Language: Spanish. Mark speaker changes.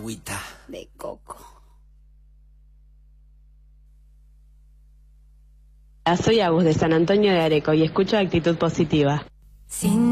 Speaker 1: agüita
Speaker 2: de coco.
Speaker 3: Soy Agus de San Antonio de Areco y escucho Actitud Positiva.
Speaker 4: Sin